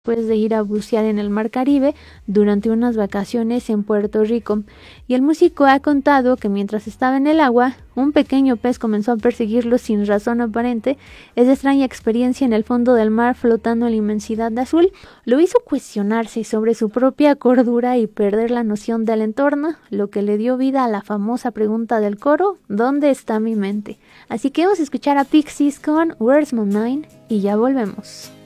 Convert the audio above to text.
después de ir a bucear en el Mar Caribe durante unas vacaciones en Puerto Rico. Y el músico ha contado que mientras estaba en el agua, un pequeño pez comenzó a perseguirlo sin razón aparente. Esa extraña experiencia en el fondo del mar flotando en la inmensidad de azul lo hizo cuestionarse sobre su propia cordura y perder la noción del entorno, lo que le dio vida a la famosa pregunta del coro: ¿dónde está mi mente? Así que vamos a escuchar a Pixies con Where's My Mind y ya volvemos.